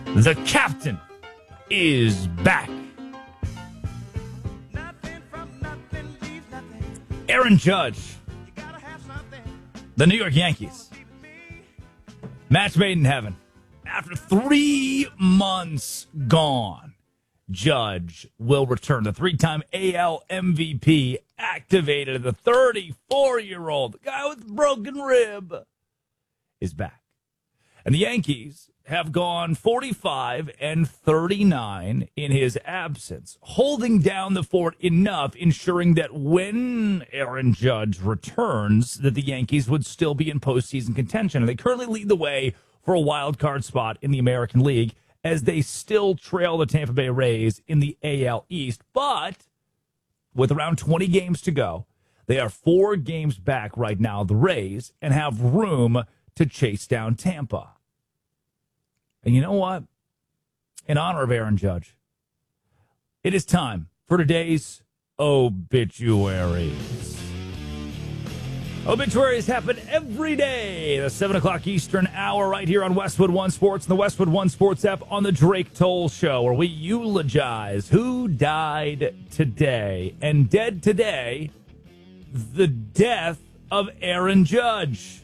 The captain is back. Aaron Judge, the New York Yankees. Match made in heaven. After 3 months gone, Judge will return. The 3-time AL MVP, activated. The 34-year-old, the guy with the broken rib, is back. And the Yankees have gone 45-39 in his absence, holding down the fort enough, ensuring that when Aaron Judge returns, that the Yankees would still be in postseason contention. And they currently lead the way for a wild card spot in the American League, as they still trail the Tampa Bay Rays in the AL East. But with around 20 games to go, they are 4 games back right now, the Rays, and have room to chase down Tampa. And you know what? In honor of Aaron Judge, it is time for today's obituaries. Obituaries happen every day, the 7 o'clock Eastern hour, right here on Westwood One Sports and the Westwood One Sports app on the Drake Toll Show, where we eulogize who died today. And dead today, the death of Aaron Judge.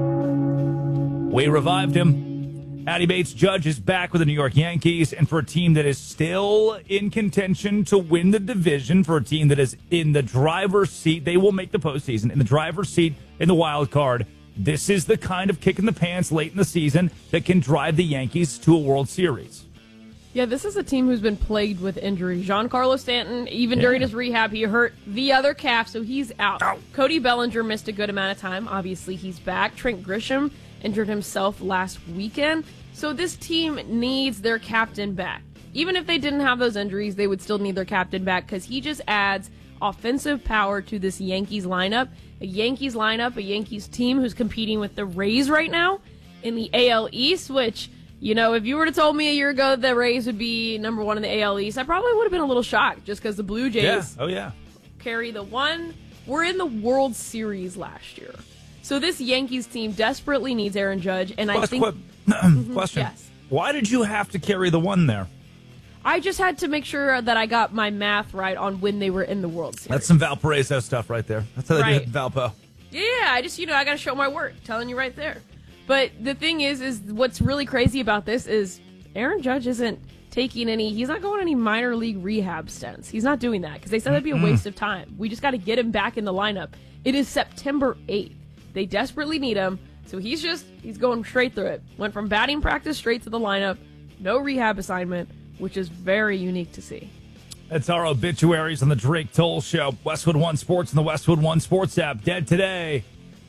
We revived him. Addie Bates Judge is back with the New York Yankees, and for a team that is still in contention to win the division, for a team that is in the driver's seat, they will make the postseason, in the driver's seat in the wild card. This is the kind of kick in the pants late in the season that can drive the Yankees to a World Series. Yeah, this is a team who's been plagued with injuries. Giancarlo Stanton, even during his rehab, he hurt the other calf, so he's out. Ow. Cody Bellinger missed a good amount of time. Obviously, he's back. Trent Grisham injured himself last weekend. So this team needs their captain back. Even if they didn't have those injuries, they would still need their captain back, because he just adds offensive power to this Yankees lineup. A Yankees team who's competing with the Rays right now in the AL East, which, you know, if you were to told me a year ago the Rays would be number 1 in the AL East, I probably would have been a little shocked, just because the Blue Jays carry the one. We're in the World Series last year. So this Yankees team desperately needs Aaron Judge, and I think... Question. Yes. Why did you have to carry the one there? I just had to make sure that I got my math right on when they were in the World Series. That's some Valparaiso stuff right there. That's how they do it in Valpo. Yeah, I just, I got to show my work, telling you right there. But the thing is what's really crazy about this is Aaron Judge isn't taking he's not going any minor league rehab stints. He's not doing that, because they said that'd be a waste of time. We just got to get him back in the lineup. It is September 8th. They desperately need him. So he's going straight through it. Went from batting practice straight to the lineup. No rehab assignment, which is very unique to see. That's our obituaries on the Drake Toll Show. Westwood One Sports and the Westwood One Sports app. Dead today.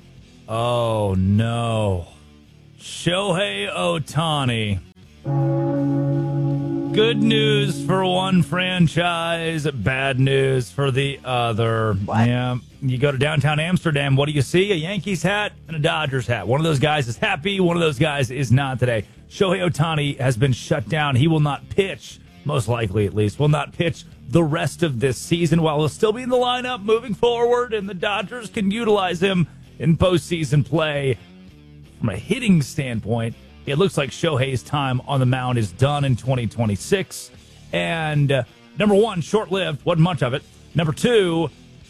Oh, no. Shohei Ohtani. Good news for one franchise, bad news for the other. What? Yeah, you go to downtown Amsterdam, what do you see? A Yankees hat and a Dodgers hat. One of those guys is happy, one of those guys is not today. Shohei Ohtani has been shut down. He will not pitch, most likely at least, will not pitch the rest of this season, while he'll still be in the lineup moving forward, and the Dodgers can utilize him in postseason play. From a hitting standpoint, it looks like Shohei's time on the mound is done in 2026. And number one, short-lived, wasn't much of it. Number two,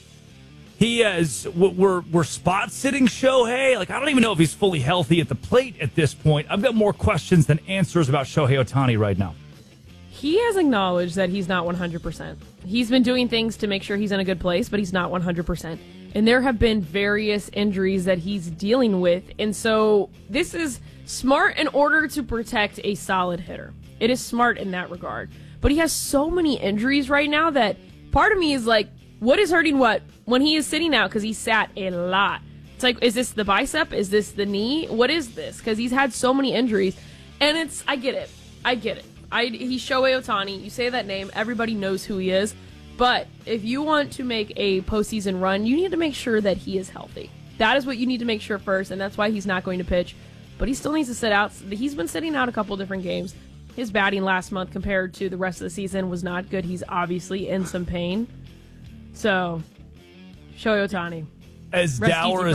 we're spot-sitting Shohei. Like, I don't even know if he's fully healthy at the plate at this point. I've got more questions than answers about Shohei Ohtani right now. He has acknowledged that he's not 100%. He's been doing things to make sure he's in a good place, but he's not 100%. And there have been various injuries that he's dealing with. And so this is smart in order to protect a solid hitter. It is smart in that regard. But he has so many injuries right now that part of me is like, what is hurting what when he is sitting out? Because he sat a lot. It's like, is this the bicep? Is this the knee? What is this? Because he's had so many injuries. And I get it. He's Shohei Ohtani. You say that name, everybody knows who he is. But if you want to make a postseason run, you need to make sure that he is healthy. That is what you need to make sure first, and that's why he's not going to pitch. But he still needs to sit out. He's been sitting out a couple different games. His batting last month compared to the rest of the season was not good. He's obviously in some pain. So, Shohei Ohtani. As dour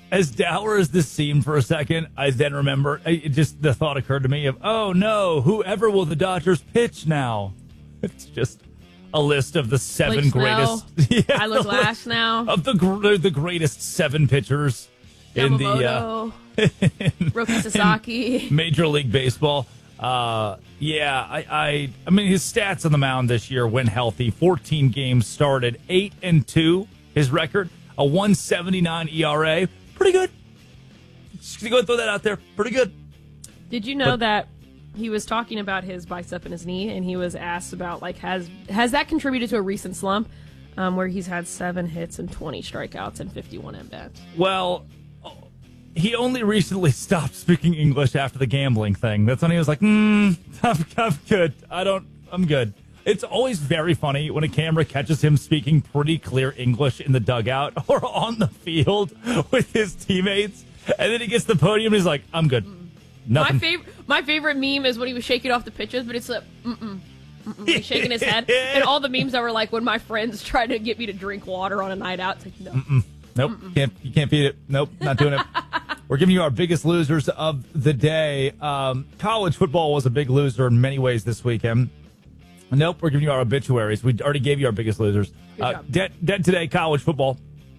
as dour as this seemed for a second, I then remember, the thought occurred to me of, oh no, whoever will the Dodgers pitch now? It's just a list of the seven greatest. Tyler Glass now. Of the greatest 7 pitchers Yamamoto, in the Roki Sasaki. Major League Baseball. I mean, his stats on the mound this year when healthy: 14 games started, 8-2. His record, a 1.79 ERA, pretty good. Just gonna go and throw that out there, pretty good. Did you know that he was talking about his bicep and his knee, and he was asked about has that contributed to a recent slump, where he's had 7 hits and 20 strikeouts and 51 at-bats? Well, he only recently stopped speaking English after the gambling thing. That's when he was like, I'm good. I'm good. It's always very funny when a camera catches him speaking pretty clear English in the dugout or on the field with his teammates. And then he gets to the podium and he's like, I'm good. Nothing. My favorite meme is when he was shaking off the pitches, but it's like, he's shaking his head. And all the memes that were like when my friends tried to get me to drink water on a night out. It's like, no. Nope. You can't beat it. Nope. Not doing it. We're giving you our biggest losers of the day. College football was a big loser in many ways this weekend. Nope. We're giving you our obituaries. We already gave you our biggest losers. Dead today, college football.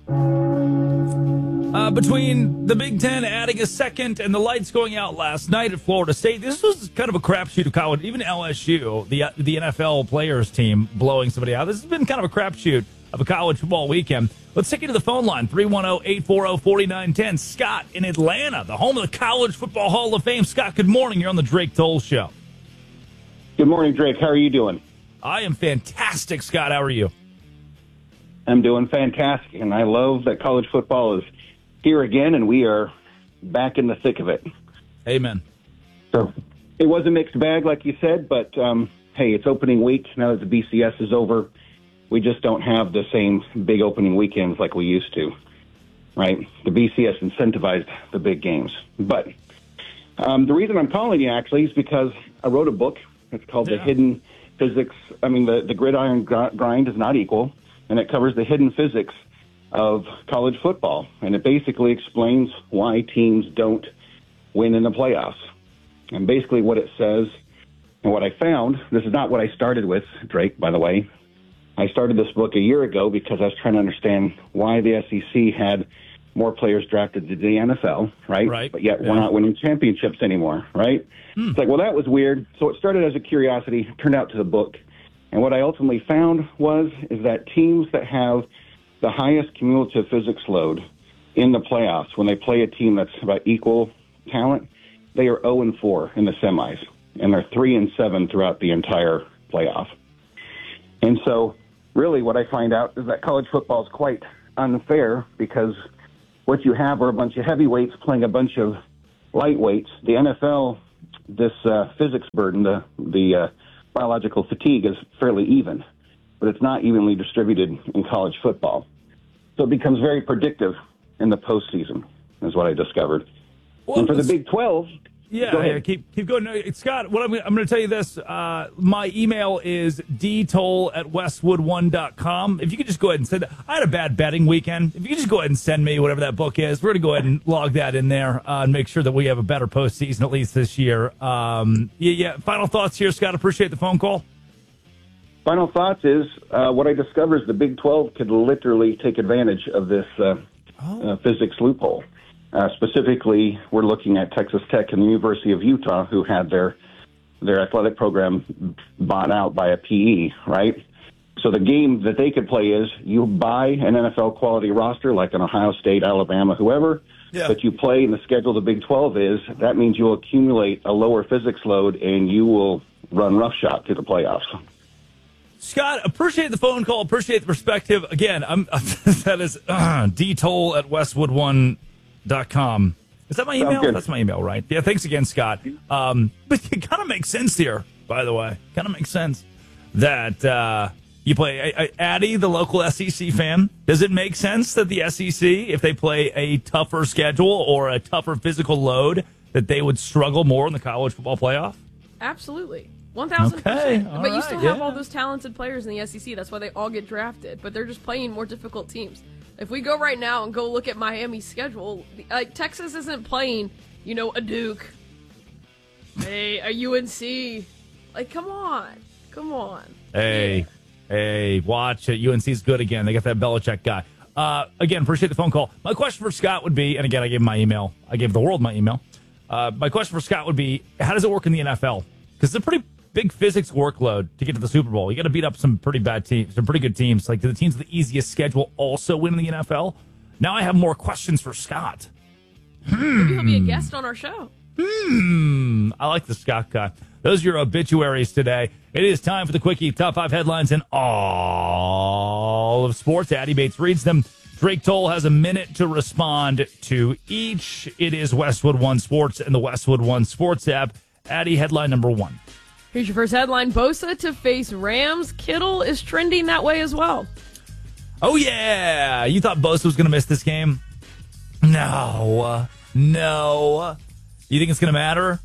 Between the Big Ten adding a second and the lights going out last night at Florida State, this was kind of a crapshoot of college. Even LSU, the NFL players team, blowing somebody out. This has been kind of a crapshoot of a college football weekend. Let's take you to the phone line, 310-840-4910. Scott in Atlanta, the home of the College Football Hall of Fame. Scott, good morning. You're on the Drake Toll Show. Good morning, Drake. How are you doing? I am fantastic, Scott. How are you? I'm doing fantastic, and I love that college football is here again, and we are back in the thick of it. Amen. So it was a mixed bag, like you said, but hey, it's opening week. Now that the BCS is over, we just don't have the same big opening weekends like we used to, right? The BCS incentivized the big games. But the reason I'm calling you, actually, is because I wrote a book. It's called The Hidden Physics. The gridiron grind is not equal, and it covers the hidden physics of college football. And it basically explains why teams don't win in the playoffs. And basically what it says and what I found, this is not what I started with, Drake, by the way. I started this book a year ago because I was trying to understand why the SEC had more players drafted to the NFL, right? But yet we're not winning championships anymore, right? It's like, well, that was weird. So it started as a curiosity, turned out to the book. And what I ultimately found is that teams that have the highest cumulative physics load in the playoffs, when they play a team that's about equal talent, they are 0-4 in the semis, and they're 3-7 throughout the entire playoff. And so really what I find out is that college football is quite unfair because what you have are a bunch of heavyweights playing a bunch of lightweights. The NFL, this physics burden, the biological fatigue is fairly even, but it's not evenly distributed in college football. So it becomes very predictive in the postseason, is what I discovered. Well, and for the Big 12... keep going. No, Scott, what I'm going to tell you this. My email is dtoll@westwood1.com. If you could just go ahead and send that. I had a bad betting weekend. If you could just go ahead and send me whatever that book is, we're going to go ahead and log that in there and make sure that we have a better postseason at least this year. Final thoughts here, Scott. Appreciate the phone call. Final thoughts is what I discovered is the Big 12 could literally take advantage of this physics loophole. Specifically, we're looking at Texas Tech and the University of Utah, who had their athletic program bought out by a PE, right? So the game that they could play is you buy an NFL quality roster like an Ohio State, Alabama, whoever, that you play in the schedule of the Big 12 is, that means you'll accumulate a lower physics load and you will run roughshod to the playoffs. Scott, appreciate the phone call, appreciate the perspective. Again, that is dtoll@westwood1.com. Is that my email? That's my email, right? Yeah, thanks again, Scott. But it kind of makes sense here, by the way. Kind of makes sense that you play Addy, the local SEC fan. Does it make sense that the SEC, if they play a tougher schedule or a tougher physical load, that they would struggle more in the college football playoff? Absolutely. 1,000%. Okay, but you still have all those talented players in the SEC. That's why they all get drafted. But they're just playing more difficult teams. If we go right now and go look at Miami's schedule, Texas isn't playing, a Duke, a UNC. Like, come on. Hey, watch it. UNC's good again. They got that Belichick guy. Again, appreciate the phone call. My question for Scott would be, and again, I gave him my email. I gave the world my email. My question for Scott would be, how does it work in the NFL? Because it's a pretty big physics workload to get to the Super Bowl. You got to beat up some pretty bad teams, some pretty good teams. Like, do the teams with the easiest schedule also win in the NFL? Now I have more questions for Scott. Maybe he'll be a guest on our show. I like the Scott guy. Those are your obituaries today. It is time for the Quickie. Top 5 headlines in all of sports. Addie Bates reads them. Drake Toll has a minute to respond to each. It is Westwood One Sports and the Westwood One Sports app. Addie, headline number 1. Here's your first headline. Bosa to face Rams. Kittle is trending that way as well. Oh, yeah. You thought Bosa was going to miss this game? No. You think it's going to matter?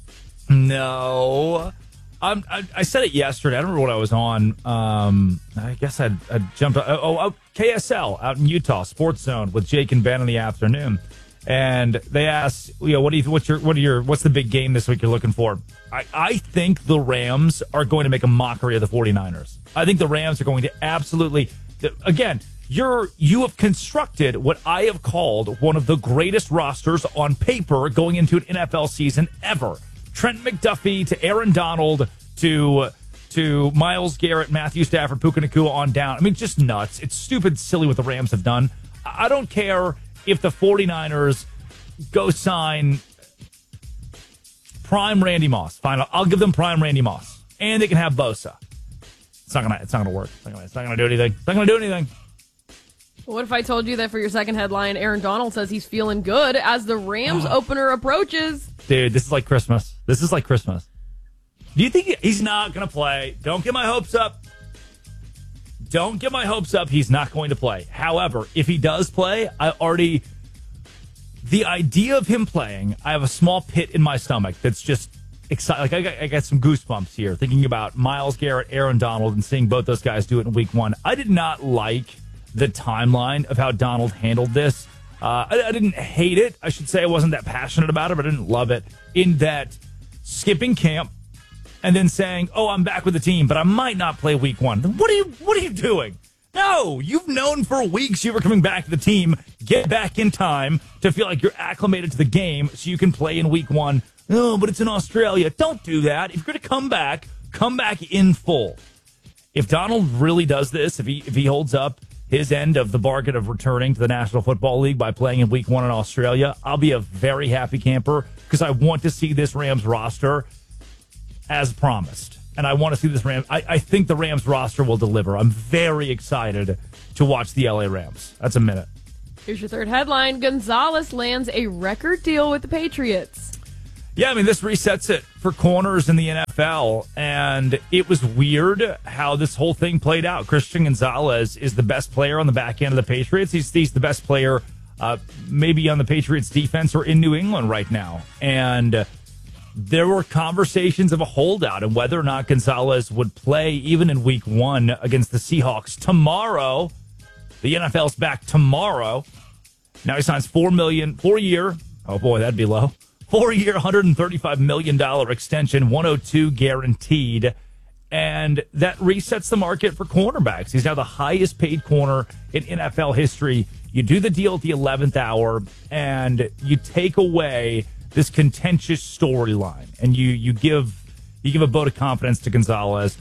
No. I said it yesterday. I don't remember what I was on. I guess I jumped. KSL out in Utah, Sports Zone with Jake and Ben in the afternoon, and they asked, what's the big game this week you're looking for? I think the Rams are going to make a mockery of the 49ers. I think the Rams are going to absolutely. Again, you have constructed what I have called one of the greatest rosters on paper going into an NFL season ever. Trent McDuffie to Aaron Donald to Myles Garrett, Matthew Stafford, Puka Nacua on down. I mean, just nuts. It's stupid, silly what the Rams have done. I don't care if the 49ers go sign prime Randy Moss. Fine, I'll give them prime Randy Moss. And they can have Bosa. It's not gonna work. It's not gonna do anything. What if I told you that for your second headline, Aaron Donald says he's feeling good as the Rams opener approaches? Dude, this is like Christmas. Do you think he's not going to play? Don't get my hopes up. He's not going to play. However, if he does play, the idea of him playing, I have a small pit in my stomach that's just excited. Like I got some goosebumps here thinking about Myles Garrett, Aaron Donald, and seeing both those guys do it in week 1. I did not like the timeline of how Donald handled this. I didn't hate it. I should say I wasn't that passionate about it, but I didn't love it. In that skipping camp and then saying, "Oh, I'm back with the team, but I might not play week 1." What are you doing? No, you've known for weeks you were coming back to the team. Get back in time to feel like you're acclimated to the game so you can play in week 1. No, but it's in Australia. Don't do that. If you're going to come back in full. If Donald really does this, if he holds up his end of the bargain of returning to the National Football League by playing in week 1 in Australia, I'll be a very happy camper because I want to see this Rams roster as promised. And I want to see this Rams. I think the Rams roster will deliver. I'm very excited to watch the LA Rams. That's a minute. Here's your third headline. Gonzalez lands a record deal with the Patriots. Yeah, I mean, this resets it for corners in the NFL, and it was weird how this whole thing played out. Christian Gonzalez is the best player on the back end of the Patriots. He's the best player maybe on the Patriots defense or in New England right now. And there were conversations of a holdout and whether or not Gonzalez would play even in week 1 against the Seahawks tomorrow. The NFL's back tomorrow. Now he signs $4-year. Oh boy, that'd be low. 4-year, $135 million extension, 102 guaranteed. And that resets the market for cornerbacks. He's now the highest paid corner in NFL history. You do the deal at the 11th hour, and you take away this contentious storyline, and you give a vote of confidence to Gonzalez.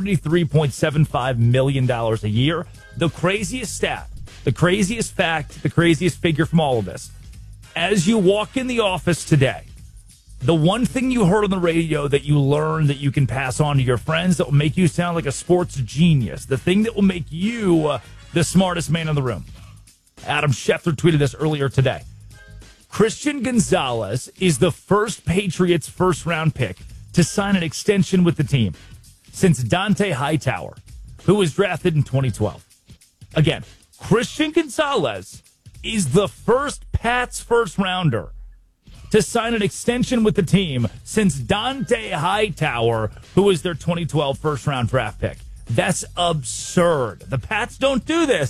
$33.75 million a year. The craziest stat, the craziest fact, the craziest figure from all of this. As you walk in the office today, the one thing you heard on the radio that you learned that you can pass on to your friends that will make you sound like a sports genius, the thing that will make you the smartest man in the room. Adam Schefter tweeted this earlier today. Christian Gonzalez is the first Patriots first-round pick to sign an extension with the team since Dante Hightower, who was drafted in 2012. Again, Christian Gonzalez is the first Pats first-rounder to sign an extension with the team since Dante Hightower, who was their 2012 first-round draft pick. That's absurd. The Pats don't do this.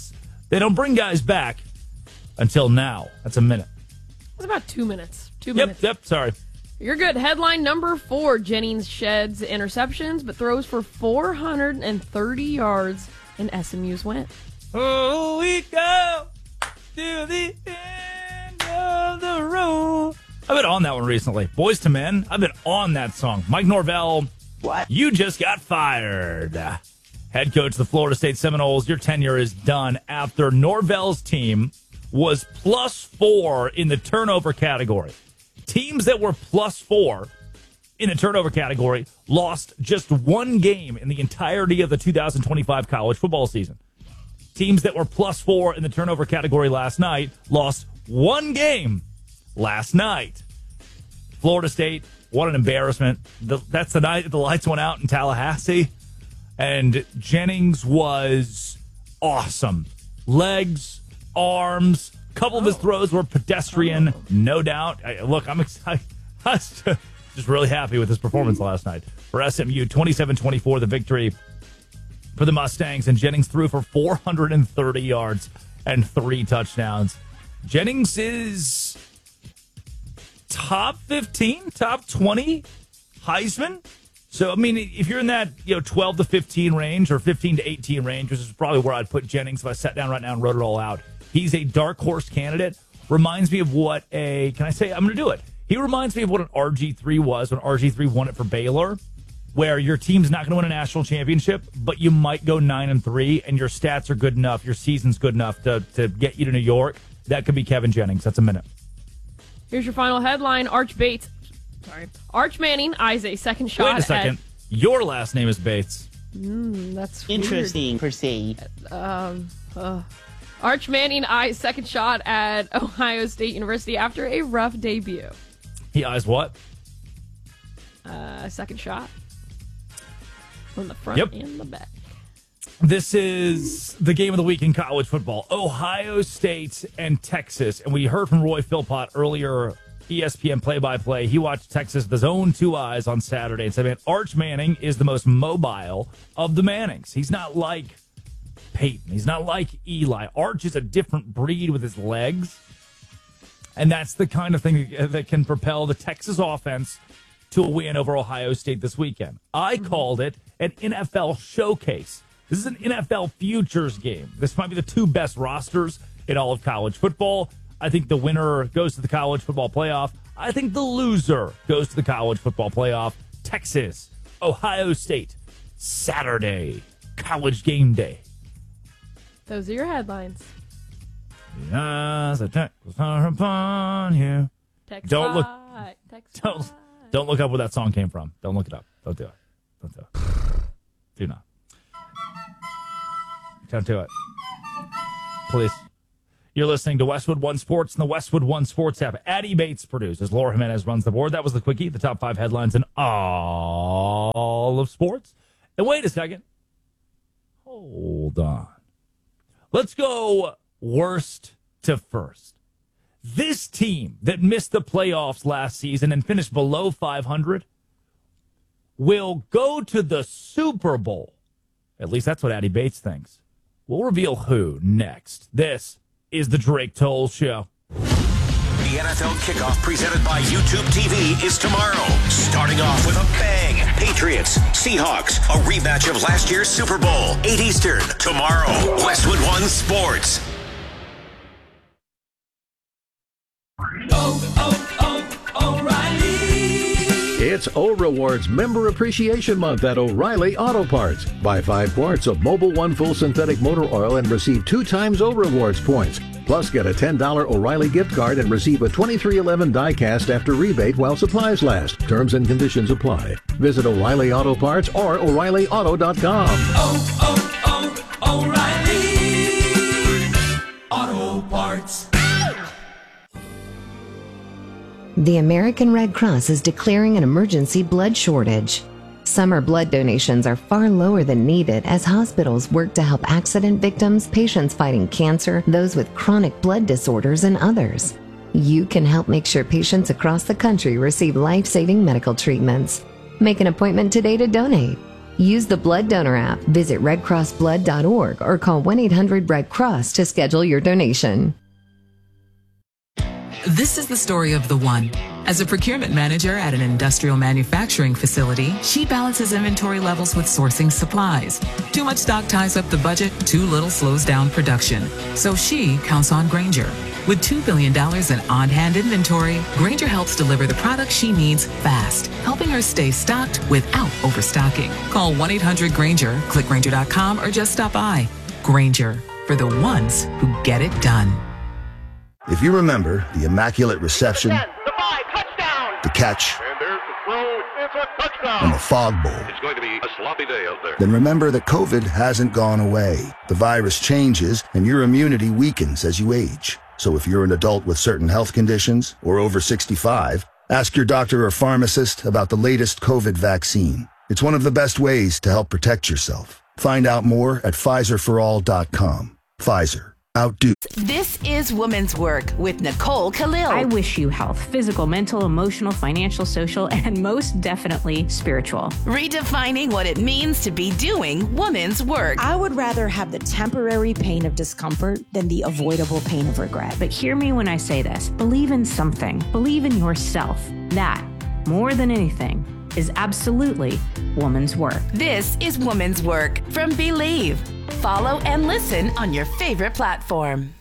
They don't bring guys back until now. That's a minute. It's about 2 minutes. 2 minutes. Yep, sorry. You're good. Headline number 4. Jennings sheds interceptions, but throws for 430 yards in SMU's win. Oh, we go to the end of the road. I've been on that one recently. Boys to Men, I've been on that song. Mike Norvell, what? You just got fired. Head coach of the Florida State Seminoles, your tenure is done after Norvell's team was +4 in the turnover category. Teams that were +4 in the turnover category lost just one game in the entirety of the 2025 college football season. Teams that were +4 in the turnover category last night lost one game last night. Florida State, what an embarrassment. That's the night that the lights went out in Tallahassee. And Jennings was awesome. Legs, arms, a couple of his throws were pedestrian, no doubt. Look, I'm excited. I was just really happy with his performance last night. For SMU, 27-24, the victory for the Mustangs. And Jennings threw for 430 yards and 3 touchdowns. Jennings is top 15, top 20 Heisman. So, I mean, if you're in that 12 to 15 range or 15 to 18 range, which is probably where I'd put Jennings if I sat down right now and wrote it all out. He's a dark horse candidate. Reminds me of what I'm going to do it. He reminds me of what an RG3 was when RG3 won it for Baylor, where your team's not going to win a national championship, but you might go 9-3, and your stats are good enough, your season's good enough to get you to New York. That could be Kevin Jennings. That's a minute. Here's your final headline. Arch Manning eyes a second shot. Wait a second. Your last name is Bates. That's interesting. Proceed. Arch Manning eyes second shot at Ohio State University after a rough debut. He eyes what? Second shot. From the front and the back. This is the game of the week in college football. Ohio State and Texas. And we heard from Roy Philpott earlier, ESPN play-by-play. He watched Texas with his own 2 eyes on Saturday and said, man, Arch Manning is the most mobile of the Mannings. He's not like Peyton. He's not like Eli. Arch is a different breed with his legs. And that's the kind of thing that can propel the Texas offense to a win over Ohio State this weekend. I called it an NFL showcase. This is an NFL futures game. This might be the 2 best rosters in all of college football. I think the winner goes to the college football playoff. I think the loser goes to the college football playoff. Texas, Ohio State, Saturday, college game day. Those are your headlines. Yes, the Texas are upon you. Don't look up where that song came from. Don't look it up. Don't do it. Do not. Don't do it. Please. You're listening to Westwood One Sports and the Westwood One Sports app. Addie Bates produces. Laura Jimenez runs the board. That was the quickie, the top 5 headlines in all of sports. And wait a second. Hold on. Let's go worst to first. This team that missed the playoffs last season and finished below 500 will go to the Super Bowl. At least that's what Addie Bates thinks. We'll reveal who next. This is the Drake Toll Show. The NFL kickoff presented by YouTube TV is tomorrow. Starting off with a bang. Patriots, Seahawks, a rematch of last year's Super Bowl. 8 Eastern, tomorrow. Westwood One Sports. O'Reilly. It's O-Rewards Member Appreciation Month at O'Reilly Auto Parts. Buy 5 quarts of Mobil 1 full synthetic motor oil and receive 2 times O-Rewards points. Plus, get a $10 O'Reilly gift card and receive a 2311 die-cast after rebate while supplies last. Terms and conditions apply. Visit O'Reilly Auto Parts or O'ReillyAuto.com. O'Reilly Auto Parts. The American Red Cross is declaring an emergency blood shortage. Summer blood donations are far lower than needed as hospitals work to help accident victims, patients fighting cancer, those with chronic blood disorders, and others. You can help make sure patients across the country receive life-saving medical treatments. Make an appointment today to donate. Use the Blood Donor app, visit redcrossblood.org, or call 1-800-RED-CROSS to schedule your donation. This is the story of the one. As a procurement manager at an industrial manufacturing facility, she balances inventory levels with sourcing supplies. Too much stock ties up the budget, too little slows down production. So she counts on Grainger. With $2 billion in on-hand inventory, Grainger helps deliver the products she needs fast, helping her stay stocked without overstocking. Call 1-800-GRAINGER, click Grainger.com, or just stop by. Grainger, for the ones who get it done. If you remember the immaculate reception, the catch, and there's the throw, it's a touchdown, and the fog bowl, it's going to be a sloppy day out there. then remember that COVID hasn't gone away. The virus changes, and your immunity weakens as you age. So if you're an adult with certain health conditions or over 65, ask your doctor or pharmacist about the latest COVID vaccine. It's one of the best ways to help protect yourself. Find out more at PfizerForAll.com. Pfizer. Outdo. This is Women's Work with Nicole Khalil. I wish you health, physical, mental, emotional, financial, social, and most definitely spiritual. Redefining what it means to be doing women's work. I would rather have the temporary pain of discomfort than the avoidable pain of regret. But hear me when I say this. Believe in something. Believe in yourself. That, more than anything, is absolutely woman's work. This is Women's Work from Believe. Follow and listen on your favorite platform.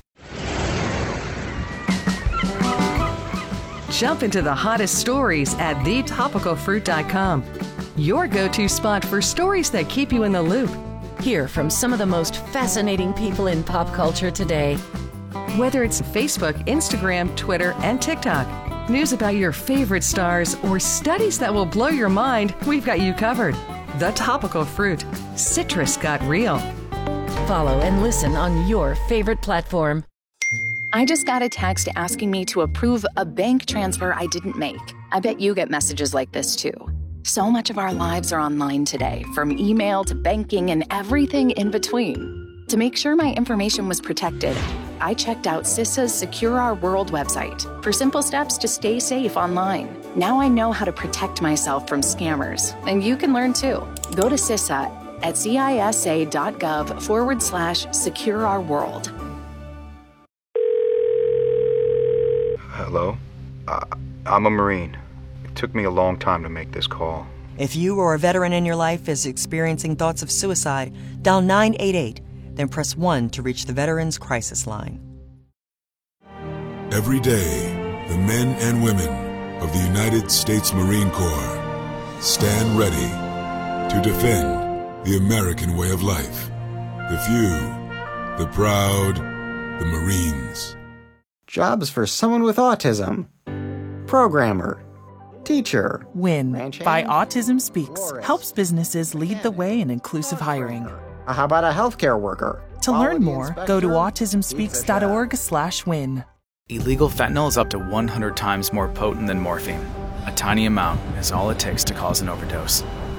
Jump into the hottest stories at thetopicalfruit.com. Your go-to spot for stories that keep you in the loop. Hear from some of the most fascinating people in pop culture today. Whether it's Facebook, Instagram, Twitter, and TikTok, news about your favorite stars, or studies that will blow your mind, we've got you covered. The Topical Fruit. Citrus got real. Follow and listen on your favorite platform. I just got a text asking me to approve a bank transfer I didn't make. I bet you get messages like this too. So much of our lives are online today, from email to banking and everything in between. To make sure my information was protected, I checked out CISA's Secure Our World website for simple steps to stay safe online. Now I know how to protect myself from scammers, and you can learn too. Go to CISA at cisa.gov/secure-our-world. Hello? I'm a Marine. It took me a long time to make this call. If you or a veteran in your life is experiencing thoughts of suicide, dial 988, then press 1 to reach the Veterans Crisis Line. Every day, the men and women of the United States Marine Corps stand ready to defend the American way of life. The few, the proud, the Marines. Jobs for someone with autism. Programmer. Teacher. WIN by Autism Speaks helps businesses lead the way in inclusive hiring. How about a healthcare worker? To learn more, go to autismspeaks.org/win. Illegal fentanyl is up to 100 times more potent than morphine. A tiny amount is all it takes to cause an overdose.